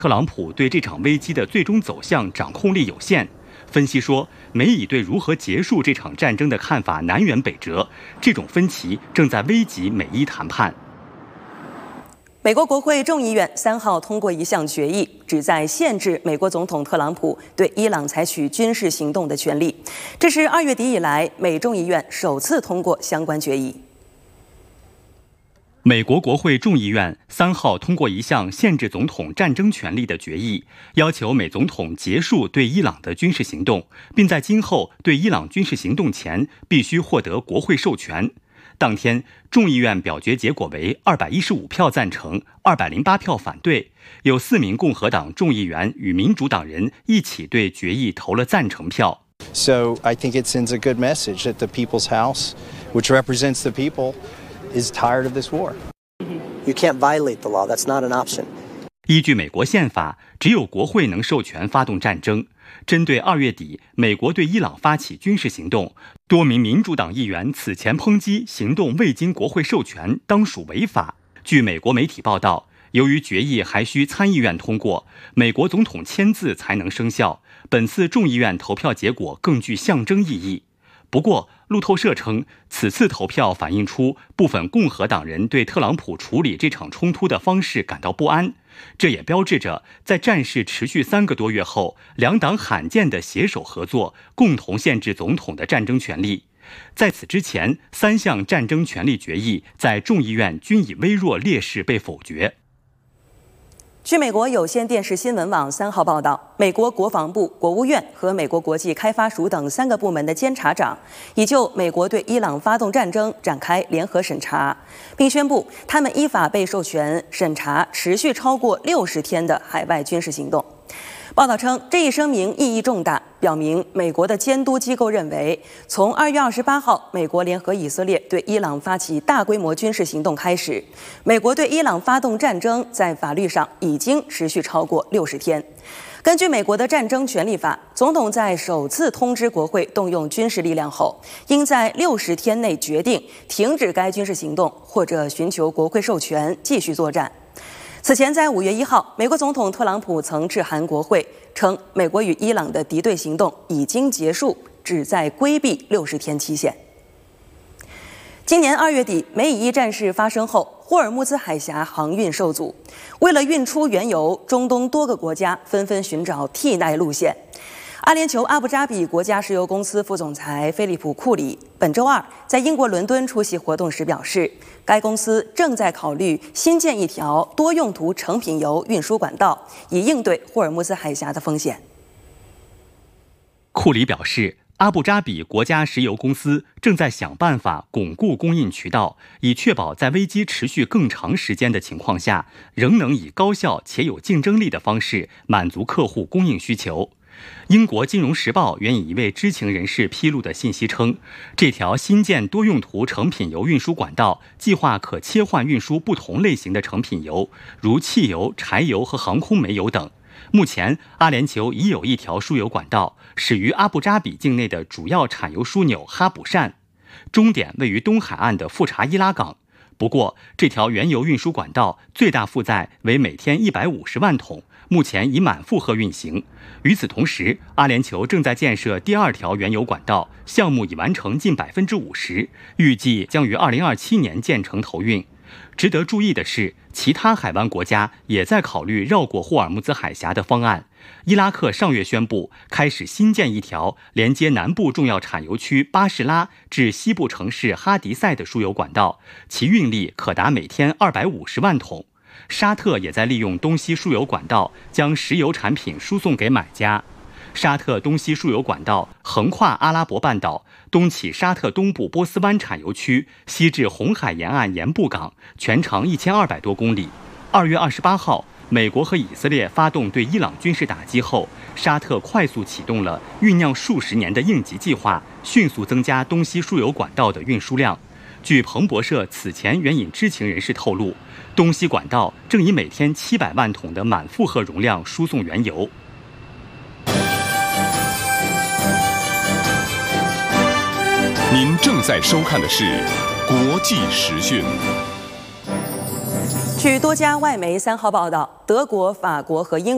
特朗普对这场危机的最终走向掌控力有限。分析说，美以对如何结束这场战争的看法南辕北辙，这种分歧正在危及美伊谈判。 美国国会众议院3号通过一项决议，旨在限制美国总统特朗普对伊朗采取军事行动的权利。这是2月底以来美众议院首次通过相关决议。 美国国会众议院3号通过一项限制总统战争权利的决议，要求美总统结束对伊朗的军事行动，并在今后对伊朗军事行动前必须获得国会授权。当天，众议院表决结果为215票赞成，208票反对，有4名共和党众议员与民主党人一起对决议投了赞成票。 So I think it sends a good message that the People's House, which represents the people, is tired of this war. You can't violate the law. That's not an option. 依据美国宪法，只有国会能授权发动战争。针对2月底美国对伊朗发起军事行动，多名民主党议员此前抨击行动未经国会授权，当属违法。据美国媒体报道，由于决议还需参议院通过，美国总统签字才能生效。本次众议院投票结果更具象征意义。不过，路透社称，此次投票反映出部分共和党人对特朗普处理这场冲突的方式感到不安。这也标志着，在战事持续3个多月后，两党罕见的携手合作，共同限制总统的战争权利。在此之前，3项战争权利决议在众议院均以微弱劣势被否决。 据美国有线电视新闻网3号报道，美国国防部、国务院和美国国际开发署等3个部门的监察长已就美国对伊朗发动战争展开联合审查，并宣布他们依法被授权审查持续超过60天的海外军事行动。报道称，这一声明意义重大，表明美国的监督机构认为，从2月28号美国联合以色列对伊朗发起大规模军事行动开始，美国对伊朗发动战争在法律上已经持续超过60天。根据美国的战争权利法，总统在首次通知国会动用军事力量后，应在60天内决定停止该军事行动，或者寻求国会授权继续作战。此前，在5月1号，美国总统特朗普曾致函国会，称美国与伊朗的敌对行动已经结束，旨在规避60天期限。今年2月底，美以伊战事发生后，霍尔木兹海峡航运受阻，为了运出原油，中东多个国家纷纷寻找替代路线。阿联酋阿布扎比国家石油公司副总裁菲利普·库里本周2在英国伦敦出席活动时表示，该公司正在考虑新建一条多用途成品油运输管道，以应对霍尔木兹海峡的风险。 库里表示，阿布扎比国家石油公司正在想办法巩固供应渠道，以确保在危机持续更长时间的情况下，仍能以高效且有竞争力的方式满足客户供应需求。英国金融时报援引一位知情人士披露的信息称，这条新建多用途成品油运输管道计划可切换运输不同类型的成品油，如汽油、柴油和航空煤油等。目前，阿联酋已有一条输油管道，始于阿布扎比境内的主要产油枢纽哈卜善，终点位于东海岸的富查伊拉港。不过，这条原油运输管道最大负载为每天150万桶，目前已满负荷运行。与此同时，阿联酋正在建设第2条原油管道，项目已完成近50%，预计将于2027年建成投运。值得注意的是，其他海湾国家也在考虑绕过霍尔木兹海峡的方案。伊拉克上月宣布开始新建一条连接南部重要产油区巴士拉至西部城市哈迪塞的输油管道，其运力可达每天250万桶。沙特也在利用东西输油管道将石油产品输送给买家。沙特东西输油管道横跨阿拉伯半岛，东起沙特东部波斯湾产油区，西至红海沿岸盐布港，全长1200多公里。2月28号，美国和以色列发动对伊朗军事打击后，沙特快速启动了酝酿数十年的应急计划，迅速增加东西输油管道的运输量。据彭博社此前援引知情人士透露，东西管道正以每天700万桶的满负荷容量输送原油。 您正在收看的是国际时讯。 据多家外媒3号报道，德国、法国和英